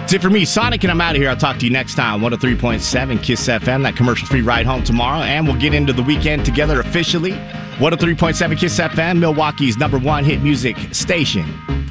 That's it for me, Sonic, and I'm out of here. I'll talk to you next time. 103.7 Kiss FM, that commercial-free ride home tomorrow, and we'll get into the weekend together officially. 103.7 Kiss FM, Milwaukee's #1 hit music station.